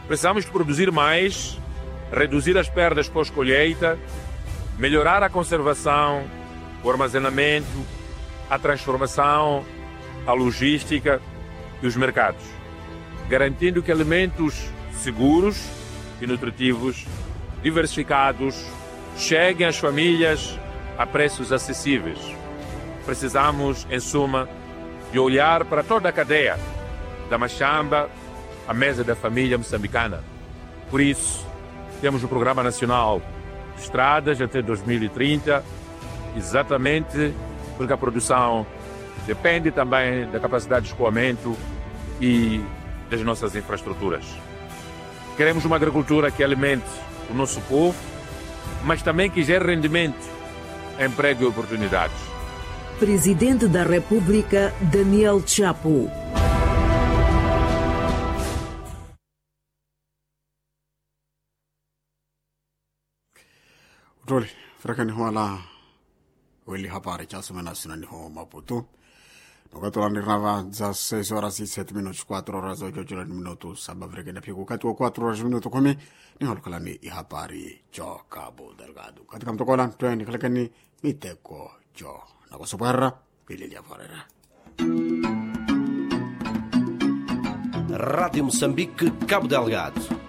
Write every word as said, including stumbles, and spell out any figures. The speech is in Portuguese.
Precisamos de produzir mais, reduzir as perdas pós-colheita, melhorar a conservação, o armazenamento, a transformação, a logística e os mercados, garantindo que alimentos seguros e nutritivos, diversificados, cheguem às famílias a preços acessíveis. Precisamos, em suma, de olhar para toda a cadeia, da machamba à mesa da família moçambicana. Por isso, temos o Programa Nacional de Estradas até dois mil e trinta, exatamente porque a produção depende também da capacidade de escoamento e das nossas infraestruturas. Queremos uma agricultura que alimente o nosso povo, mas também que gere rendimento, emprego e oportunidades. Presidente da República, Daniel Chapo. Utoli, frakani wala weli habari cha semana sinani ho Maputo. Wakati wanirava za seis horas e sete minutos, quatro horas oito horas minutos, saba vreke na piku kati wa quatro horas minutos kumi, ni holukalani i habari cho Cabo Delgado. Katika mtokola, tuwe ni kalakani miteko cho. Na kwa soparra, pilili ya farera. Rádio Moçambique, Cabo Delgado.